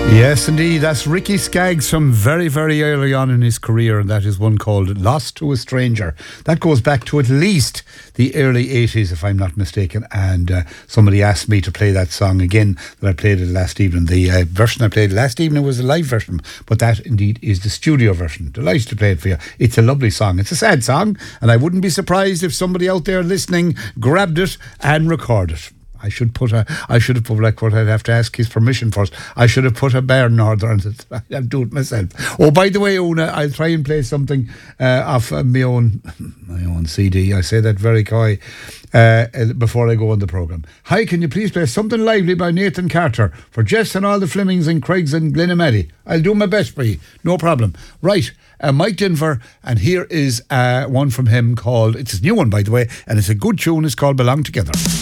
Yes, indeed. That's Ricky Skaggs from very, very early on in his career, and that is one called Lost to a Stranger. That goes back to at least the early 80s, if I'm not mistaken, and somebody asked me to play that song again that I played it last evening. The version I played last evening was a live version, but that indeed is the studio version. Delighted to play it for you. It's a lovely song. It's a sad song, and I wouldn't be surprised if somebody out there listening grabbed it and recorded it. I should have put like what I'd have to ask his permission first. I should have put a Bairn order on it. I'll do it myself. Oh, by the way, Una, I'll try and play something off my own CD. I say that very coy before I go on the programme. Hi, can you please play Something Lively by Nathan Carter for Jess and all the Flemings and Craigs and Glenamaddy? I'll do my best for you. No problem. Right. Mike Denver, and here is one from him called, it's his new one by the way, and it's a good tune. It's called Belong Together.